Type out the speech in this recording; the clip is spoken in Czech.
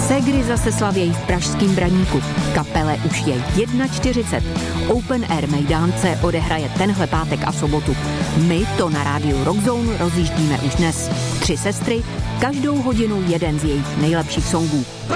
Ségry zase slavějí v pražským Braníku. Kapele už je 41. Open Air Mejdánce odehraje tenhle pátek a sobotu. My to na rádiu Rockzone rozjíždíme už dnes. 3 sestry, každou hodinu jeden z jejich nejlepších songů.